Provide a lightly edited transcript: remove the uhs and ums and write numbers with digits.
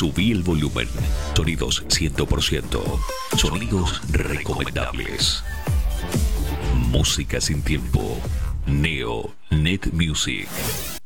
Subí el volumen. Sonidos 100%. Sonidos recomendables. Música sin tiempo. Neo Net Music.